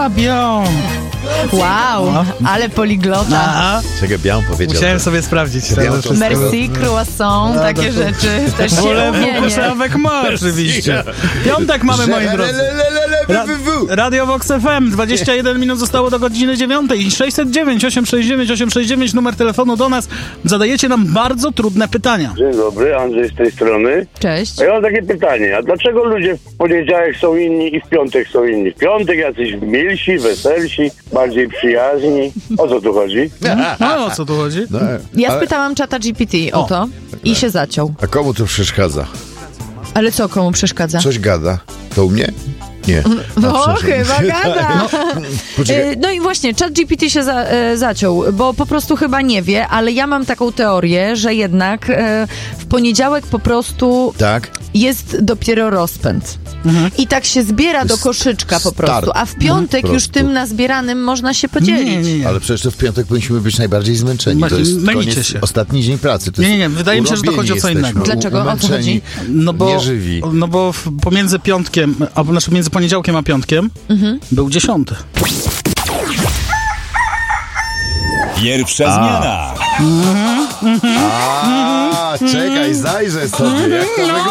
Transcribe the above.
Bią. Wow, ale poliglota. Aha. Czekaj, Bią powiedział. Musiałem sobie sprawdzić. Merci, croissant, takie rzeczy też się umie, nie? Avec moi, oczywiście. Piątek mamy, moi drodzy. Radio Vox FM, 21 minut zostało do godziny 9. 609 869 869, numer telefonu do nas. Zadajecie nam bardzo trudne pytania. Dzień dobry, Andrzej z tej strony. Cześć. A ja mam takie pytanie, a dlaczego ludzie w poniedziałek są inni i w piątek są inni? W piątek jacyś milsi, weselsi, bardziej przyjaźni. O co tu chodzi? No, o co tu chodzi? No, Ja spytałam czata GPT o to i się zaciął. a komu to przeszkadza? Ale co, komu przeszkadza? Coś gada? To u mnie? Nie. No, przepraszam. chyba gada. Poczekaj. No i właśnie, ChatGPT się zaciął, bo po prostu chyba nie wie, ale ja mam taką teorię, że jednak w poniedziałek po prostu Tak? jest dopiero rozpęd. I tak się zbiera do koszyczka po prostu, a w piątek Po już prostu. tym nazbieranym można się podzielić. Nie. Ale przecież to w piątek powinniśmy być najbardziej zmęczeni. Właśnie, To jest mylicie koniec, się. ostatni dzień pracy. To Nie, jest wydaje mi się, że to chodzi o co urobieni innego. jesteśmy, Dlaczego? O co umęczeni, chodzi? nieżywi. No bo pomiędzy piątkiem, znaczy między poniedziałkiem a piątkiem był 10. Pierwsza zmiana. A, czekaj, zajrzę sobie, jak to wygląda.